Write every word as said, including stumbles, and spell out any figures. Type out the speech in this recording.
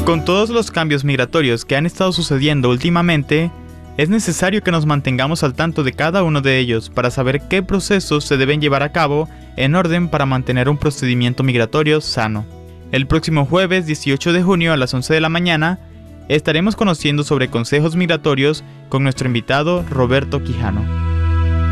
Con todos los cambios migratorios que han estado sucediendo últimamente, es necesario que nos mantengamos al tanto de cada uno de ellos para saber qué procesos se deben llevar a cabo en orden para mantener un procedimiento migratorio sano. El próximo jueves dieciocho de junio a las once de la mañana estaremos conociendo sobre consejos migratorios con nuestro invitado Roberto Quijano.